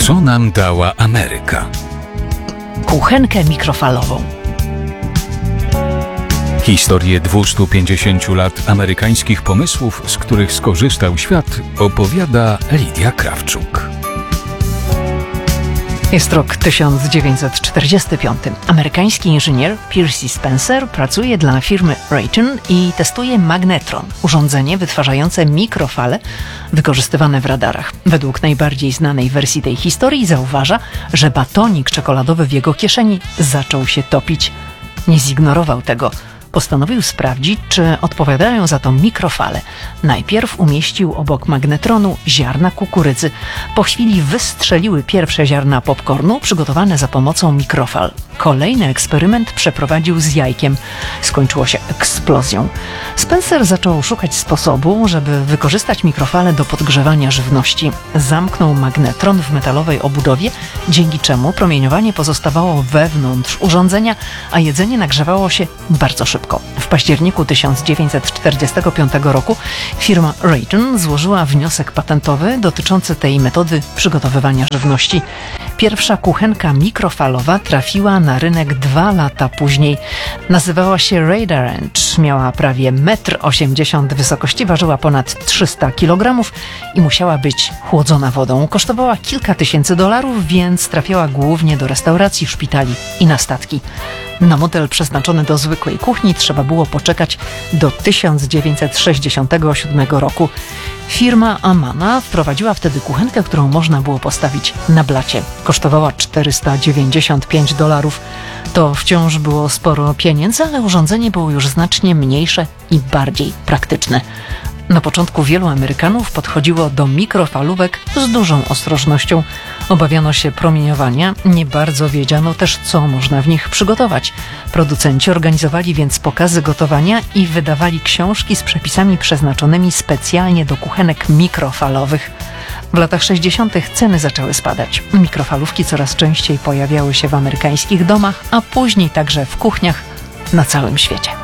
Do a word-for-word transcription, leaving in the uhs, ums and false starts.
Co nam dała Ameryka? Kuchenkę mikrofalową. Historię dwustu pięćdziesięciu lat amerykańskich pomysłów, z których skorzystał świat, opowiada Lidia Krawczuk. Jest rok tysiąc dziewięćset czterdziesty piąty. Amerykański inżynier Percy Spencer pracuje dla firmy Raytheon i testuje magnetron, urządzenie wytwarzające mikrofale wykorzystywane w radarach. Według najbardziej znanej wersji tej historii zauważa, że batonik czekoladowy w jego kieszeni zaczął się topić. Nie zignorował tego. Postanowił sprawdzić, czy odpowiadają za to mikrofale. Najpierw umieścił obok magnetronu ziarna kukurydzy. Po chwili wystrzeliły pierwsze ziarna popcornu przygotowane za pomocą mikrofal. Kolejny eksperyment przeprowadził z jajkiem. Skończyło się eksplozją. Spencer zaczął szukać sposobu, żeby wykorzystać mikrofale do podgrzewania żywności. Zamknął magnetron w metalowej obudowie, dzięki czemu promieniowanie pozostawało wewnątrz urządzenia, a jedzenie nagrzewało się bardzo szybko. W październiku tysiąc dziewięćset czterdziestego piątego roku firma Raytheon złożyła wniosek patentowy dotyczący tej metody przygotowywania żywności. Pierwsza kuchenka mikrofalowa trafiła na rynek dwa lata później. Nazywała się Radar Ranch, miała prawie metr osiemdziesiąt wysokości, ważyła ponad trzysta kilogramów i musiała być chłodzona wodą. Kosztowała kilka tysięcy dolarów, więc trafiała głównie do restauracji, szpitali i na statki. Na model przeznaczony do zwykłej kuchni trzeba było poczekać do tysiąc dziewięćset sześćdziesiątego siódmego roku. Firma Amana wprowadziła wtedy kuchenkę, którą można było postawić na blacie. Kosztowała czterysta dziewięćdziesiąt pięć dolarów. To wciąż było sporo pieniędzy, ale urządzenie było już znacznie mniejsze i bardziej praktyczne. Na początku wielu Amerykanów podchodziło do mikrofalówek z dużą ostrożnością. Obawiano się promieniowania, nie bardzo wiedziano też, co można w nich przygotować. Producenci organizowali więc pokazy gotowania i wydawali książki z przepisami przeznaczonymi specjalnie do kuchenek mikrofalowych. W latach sześćdziesiątych ceny zaczęły spadać. Mikrofalówki coraz częściej pojawiały się w amerykańskich domach, a później także w kuchniach na całym świecie.